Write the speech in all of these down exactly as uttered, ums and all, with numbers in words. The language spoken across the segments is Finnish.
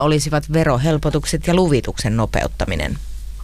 olisivat verohelpotukset ja luvituksen nopeuttaminen.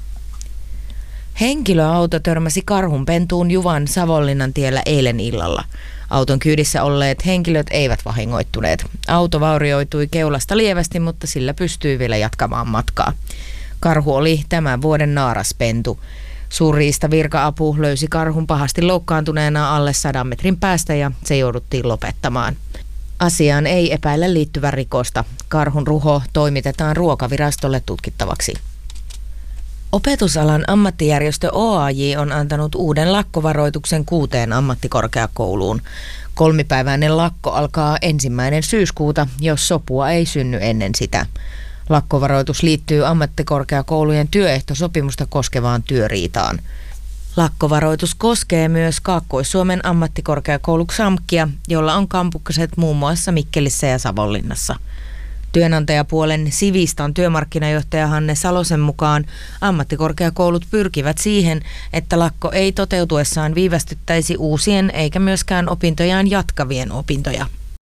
Henkilöauto törmäsi karhunpentuun Juvan Savonlinnan tiellä eilen illalla. Auton kyydissä olleet henkilöt eivät vahingoittuneet. Auto vaurioitui keulasta lievästi, mutta sillä pystyi vielä jatkamaan matkaa. Karhu oli tämän vuoden naaraspentu. Suurriista virka-apu löysi karhun pahasti loukkaantuneena alle sadan metrin päästä ja se jouduttiin lopettamaan. Asiaan ei epäillä liittyvän rikosta. Karhun ruho toimitetaan Ruokavirastolle tutkittavaksi. Opetusalan ammattijärjestö O A J on antanut uuden lakkovaroituksen kuuteen ammattikorkeakouluun. Kolmipäiväinen lakko alkaa ensimmäinen syyskuuta, jos sopua ei synny ennen sitä. Lakkovaroitus liittyy ammattikorkeakoulujen työehtosopimusta koskevaan työriitaan. Lakkovaroitus koskee myös Kaakkois-Suomen ammattikorkeakoulu XAMKia, jolla on kampukset muun muassa Mikkelissä ja Savonlinnassa. Työnantajapuolen Sivistan työmarkkinajohtaja Hanne Salosen mukaan ammattikorkeakoulut pyrkivät siihen, että lakko ei toteutuessaan viivästyttäisi uusien eikä myöskään opintojaan jatkavien opintoja.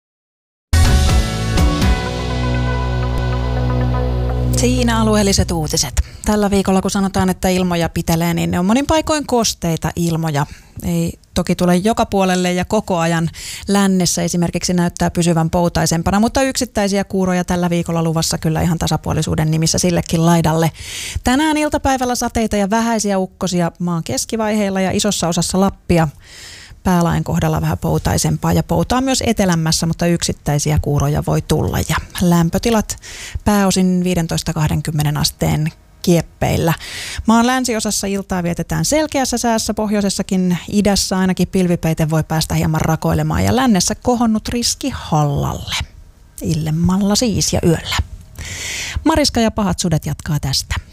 Siinä alueelliset uutiset. Tällä viikolla, kun sanotaan, että ilmoja pitelee, niin ne on monin paikoin kosteita ilmoja. Ei toki tule joka puolelle ja koko ajan lännessä esimerkiksi näyttää pysyvän poutaisempana, mutta yksittäisiä kuuroja tällä viikolla luvassa kyllä ihan tasapuolisuuden nimissä sillekin laidalle. Tänään iltapäivällä sateita ja vähäisiä ukkosia maan keskivaiheilla ja isossa osassa Lappia. Päälaen kohdalla vähän poutaisempaa ja poutaa myös etelämmässä, mutta yksittäisiä kuuroja voi tulla. Ja lämpötilat pääosin viisitoista kaksikymmentä asteen kieppeillä. Maan länsiosassa iltaa vietetään selkeässä säässä, pohjoisessakin idässä ainakin pilvipeite voi päästä hieman rakoilemaan ja lännessä kohonnut riski hallalle. Illemmalla siis ja yöllä. Mariska ja pahat sudet jatkaa tästä.